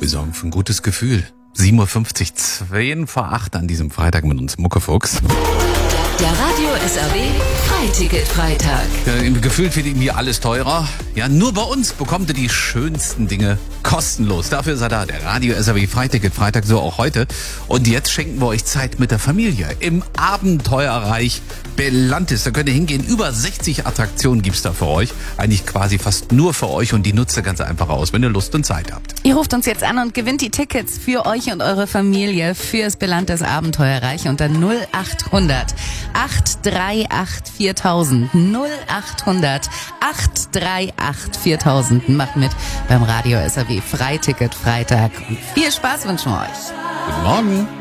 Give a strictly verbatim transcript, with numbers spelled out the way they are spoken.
Wir sorgen für ein gutes Gefühl. sieben Uhr fünfzig, zwei vor acht an diesem Freitag mit uns Muckefuchs. Der Radio S R W Freiticket-Freitag. Ja, gefühlt wird irgendwie alles teurer. Ja, nur bei uns bekommt ihr die schönsten Dinge kostenlos. Dafür seid ihr da, der Radio S R W Freiticket-Freitag, so auch heute. Und jetzt schenken wir euch Zeit mit der Familie im Abenteuerreich Belantis. Da könnt ihr hingehen. Über sechzig Attraktionen gibt's da für euch. Eigentlich quasi fast nur für euch und die nutzt ihr ganz einfach aus, wenn ihr Lust und Zeit habt. Ihr ruft uns jetzt an und gewinnt die Tickets für euch und eure Familie fürs Belantis Abenteuerreich unter null acht hundert acht drei acht viertausend null acht hundert acht drei acht viertausend. Macht mit beim Radio S R W Freiticket Freitag und viel Spaß wünschen wir euch. Guten Morgen.